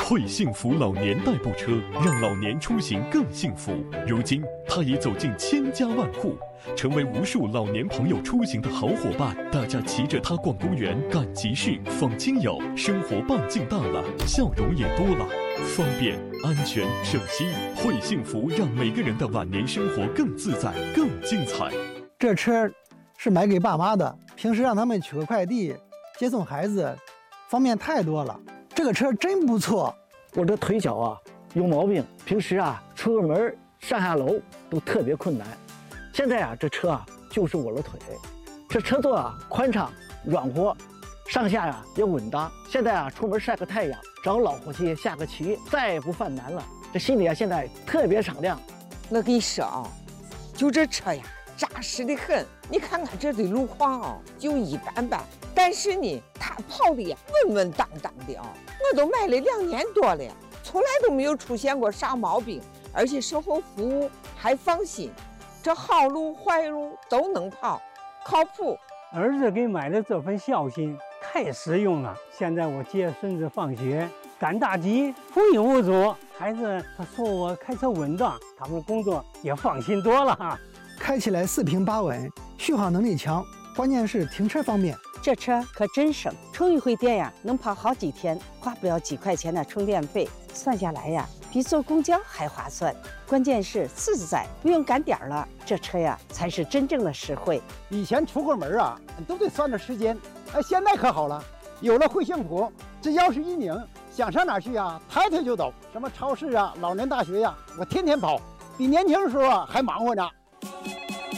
会幸福老年代步车，让老年出行更幸福。如今，它已走进千家万户，成为无数老年朋友出行的好伙伴。大家骑着它逛公园、赶集市、访亲友，生活半径大了，笑容也多了。方便、安全、省心，会幸福让每个人的晚年生活更自在、更精彩。 这车是买给爸妈的，平时让他们取个快递、接送孩子，方便太多了。这个车真不错。 我这腿脚啊有毛病，平时啊出个门上下楼都特别困难。现在啊这车啊就是我的腿，这车座啊宽敞软和，上下呀也稳当。现在啊出门晒个太阳，找老伙计下个棋，再也不犯难了。这心里啊现在特别敞亮。 我跟你说啊，就这车呀扎实的很。你看看这的路况啊就一般般，但是呢它跑的呀稳稳当当的啊。我都买了2年多了，从来都没有出现过啥毛病，而且售后服务还放心，这好路坏路都能跑，靠谱。 儿子给买的这份孝心太实用了。现在我接孙子放学，赶大集无影无阻。孩子他说我开车稳当，他们工作也放心多了。 开起来4平8稳，续航能力强，关键是停车方便。 这车可真省，充一回电呀，能跑好几天，花不了几块钱的充电费，算下来呀，比坐公交还划算。关键是自在，不用赶点儿了，这车呀才是真正的实惠。 以前出个门啊，都得算着时间，现在可好了，有了会幸福，只要是一拧，想上哪儿去啊，抬腿就走。什么超市啊、老年大学呀，我天天跑，比年轻的时候啊还忙活呢。